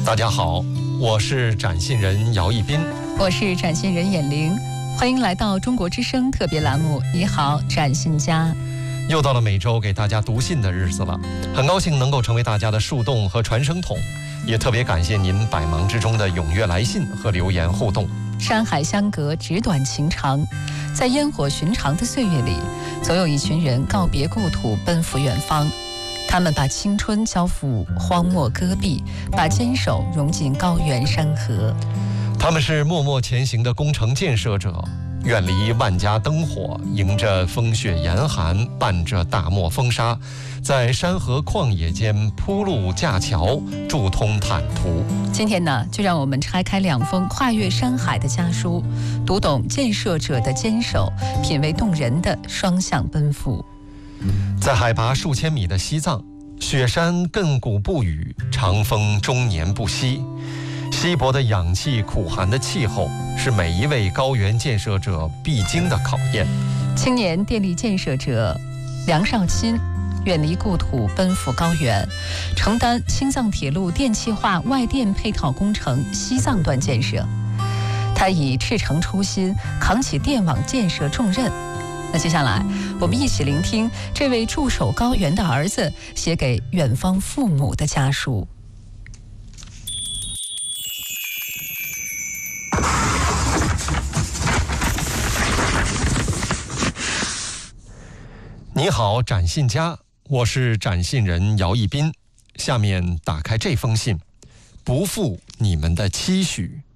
大家好，我是展信人姚一斌， 我是展信人闫玲，欢迎来到中国之声特别栏目。你好，展信家。 又到了每周给大家读信的日子了，很高兴能够成为大家的树洞和传声筒，也特别感谢您百忙之中的踊跃来信和留言互动。 山海相隔，纸短情长，在烟火寻常的岁月里，总有一群人告别故土，奔赴远方。他们把青春交付荒漠戈壁，把坚守融进高原山河。 他们是默默前行的工程建设者，远离万家灯火，迎着风雪严寒，伴着大漠风沙，在山河旷野间铺路架桥，筑通坦途。 今天呢，就让我们拆开2封跨越山海的家书，读懂建设者的坚守，品味动人的双向奔赴。 在海拔数千米的西藏，雪山亘古不语，长风终年不息。稀薄的氧气，苦寒的气候，是每一位高原建设者必经的考验。 青年电力建设者梁少钦远离故土，奔赴高原，承担青藏铁路电气化外电配套工程西藏段建设。他以赤诚初心扛起电网建设重任。那接下来，我们一起聆听这位驻守高原的儿子写给远方父母的家书。 你好，展信家，我是展信人姚一斌。下面打开这封信，不负你们的期许。